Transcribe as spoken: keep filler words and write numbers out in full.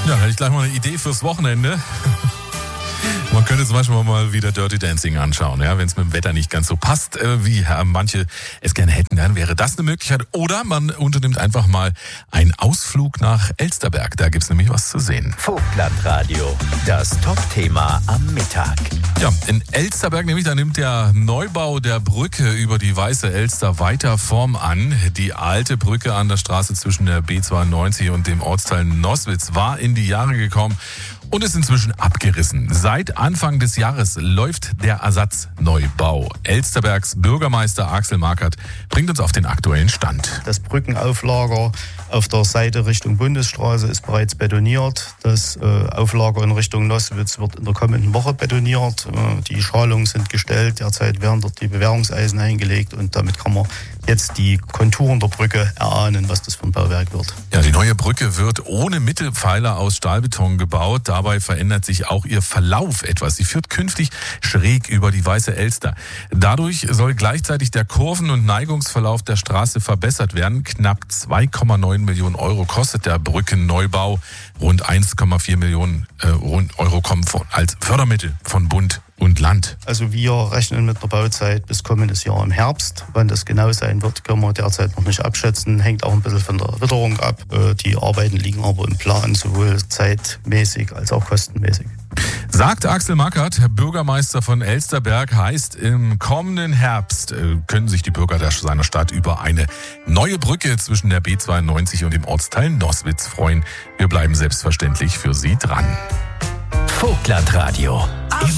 Ja, da hätte ich gleich mal eine Idee fürs Wochenende. Man könnte zum Beispiel mal wieder Dirty Dancing anschauen, ja, wenn es mit dem Wetter nicht ganz so passt, äh, wie ja, manche es gerne hätten, dann wäre das eine Möglichkeit. Oder man unternimmt einfach mal einen Ausflug nach Elsterberg, da gibt's nämlich was zu sehen. Vogtlandradio, das Top-Thema am Mittag. Ja, in Elsterberg nämlich, da nimmt der Neubau der Brücke über die Weiße Elster weiter Form an. Die alte Brücke an der Straße zwischen der B zweiundneunzig und dem Ortsteil Noswitz war in die Jahre gekommen und ist inzwischen abgerissen. Seit Anfang des Jahres läuft der Ersatzneubau. Elsterbergs Bürgermeister Axel Markert bringt uns auf den aktuellen Stand. Das Brückenauflager auf der Seite Richtung Bundesstraße ist bereits betoniert. Das äh, Auflager in Richtung Noswitz wird in der kommenden Woche betoniert. Äh, die Schalungen sind gestellt. Derzeit werden dort die Bewährungseisen eingelegt und damit kann man jetzt die Konturen der Brücke erahnen, was das für ein Bauwerk wird. Ja, die neue Brücke wird ohne Mittelpfeiler aus Stahlbeton gebaut. Dabei verändert sich auch ihr Verlauf etwas. Sie führt künftig schräg über die Weiße Elster. Dadurch soll gleichzeitig der Kurven- und Neigungsverlauf der Straße verbessert werden. Knapp zwei Komma neun Millionen Euro kostet der Brückenneubau. Rund eins Komma vier Millionen Euro kommen von, als Fördermittel von Bund und Land. Also wir rechnen mit einer Bauzeit bis kommendes Jahr im Herbst. Wann das genau sein wird, können wir derzeit noch nicht abschätzen. Hängt auch ein bisschen von der Witterung ab. Die Arbeiten liegen aber im Plan, sowohl zeitmäßig als auch kostenmäßig. Sagt Axel Markert, Bürgermeister von Elsterberg, heißt, im kommenden Herbst können sich die Bürger seiner Stadt über eine neue Brücke zwischen der B zweiundneunzig und dem Ortsteil Noswitz freuen. Wir bleiben selbstverständlich für Sie dran. Vogtlandradio.